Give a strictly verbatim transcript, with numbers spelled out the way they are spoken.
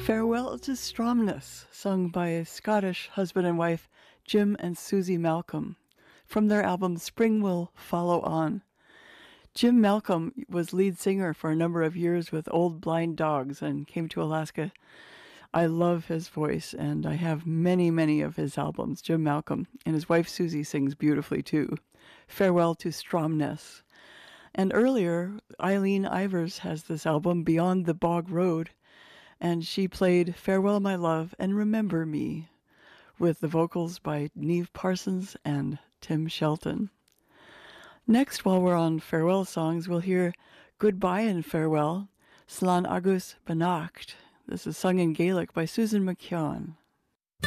Farewell to Stromness, sung by Scottish husband and wife Jim and Susie Malcolm, from their album Spring Will Follow On. Jim Malcolm was lead singer for a number of years with Old Blind Dogs and came to Alaska. I love his voice, and I have many, many of his albums. Jim Malcolm, and his wife Susie sings beautifully too. Farewell to Stromness. And earlier, Eileen Ivers has this album, Beyond the Bog Road, and she played Farewell My Love and Remember Me, with the vocals by Neve Parsons and Tim Shelton. Next, while we're on farewell songs, we'll hear Goodbye and Farewell, Slán agus beannacht. This is sung in Gaelic by Susan McKeown.